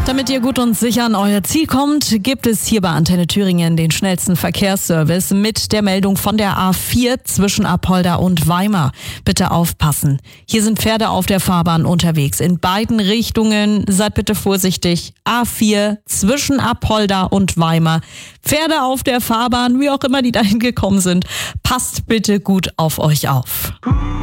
Damit ihr gut und sicher an euer Ziel kommt, gibt es hier bei Antenne Thüringen den schnellsten Verkehrsservice mit der Meldung von der A4 zwischen Apolda und Weimar. Bitte aufpassen. Hier sind Pferde auf der Fahrbahn unterwegs. In beiden Richtungen. Seid bitte vorsichtig. A4 zwischen Apolda und Weimar. Pferde auf der Fahrbahn, wie auch immer die dahin gekommen sind. Passt bitte gut auf euch auf.